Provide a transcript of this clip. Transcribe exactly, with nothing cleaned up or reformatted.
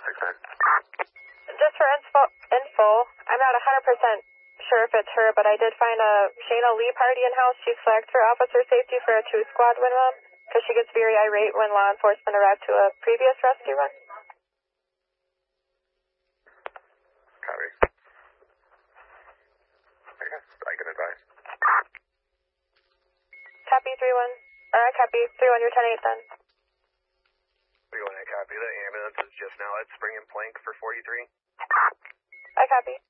six nine. Just for info, info, I'm not one hundred percent sure if it's her, but I did find a Shayna Lee party in-house. She's flagged for officer safety for a two squad win run, because she gets very irate when law enforcement arrived to a previous rescue run. Copy. Okay, I can advise. Copy three one, or I copy three one, you're ten eight then. three one, I copy. The ambulance is just now at Spring and Plank for forty-three. I copy.